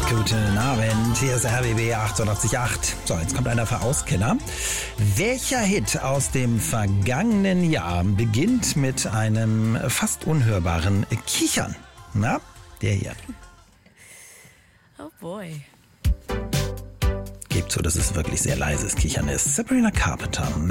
Guten Abend, hier ist RBB 88.8. So, jetzt kommt einer Verauskenner. Welcher Hit aus dem vergangenen Jahr beginnt mit einem fast unhörbaren Kichern? Na, der hier. Oh boy. Gebt zu, dass es wirklich sehr leises Kichern ist. Sabrina Carpenter.